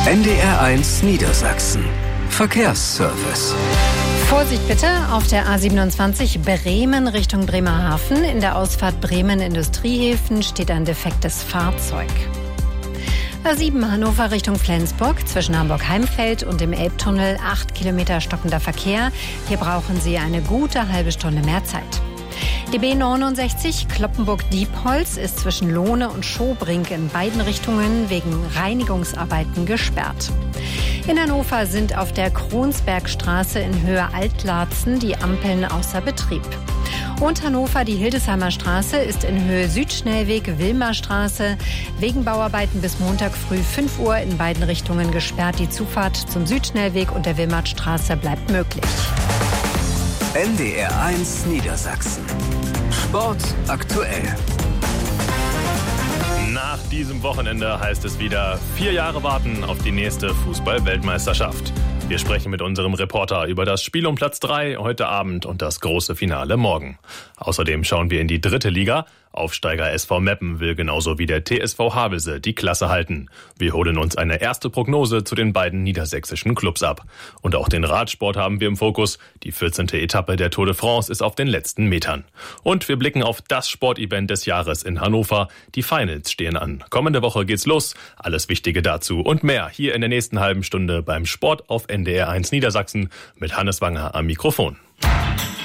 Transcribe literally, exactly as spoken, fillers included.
N D R eins Niedersachsen. Verkehrsservice. Vorsicht bitte, auf der A siebenundzwanzig Bremen Richtung Bremerhaven. In der Ausfahrt Bremen Industriehäfen steht ein defektes Fahrzeug. A sieben Hannover Richtung Flensburg, zwischen Hamburg-Heimfeld und dem Elbtunnel acht Kilometer stockender Verkehr. Hier brauchen Sie eine gute halbe Stunde mehr Zeit. Die B neunundsechzig Cloppenburg-Diepholz ist zwischen Lohne und Schobrink in beiden Richtungen wegen Reinigungsarbeiten gesperrt. In Hannover sind auf der Kronsbergstraße in Höhe Altlarzen die Ampeln außer Betrieb. Und Hannover, die Hildesheimer Straße ist in Höhe Südschnellweg Wilmerstraße wegen Bauarbeiten bis Montag früh fünf Uhr in beiden Richtungen gesperrt. Die Zufahrt zum Südschnellweg und der Wilmertstraße bleibt möglich. N D R eins Niedersachsen. Sport aktuell. Nach diesem Wochenende heißt es wieder vier Jahre warten auf die nächste Fußball-Weltmeisterschaft. Wir sprechen mit unserem Reporter über das Spiel um Platz drei heute Abend und das große Finale morgen. Außerdem schauen wir in die dritte Liga. Aufsteiger S V Meppen will genauso wie der T S V Havelse die Klasse halten. Wir holen uns eine erste Prognose zu den beiden niedersächsischen Clubs ab. Und auch den Radsport haben wir im Fokus. Die vierzehnte Etappe der Tour de France ist auf den letzten Metern. Und wir blicken auf das Sportevent des Jahres in Hannover. Die Finals stehen an. Kommende Woche geht's los. Alles Wichtige dazu und mehr hier in der nächsten halben Stunde beim Sport auf N D R eins Niedersachsen mit Hannes Wanger am Mikrofon.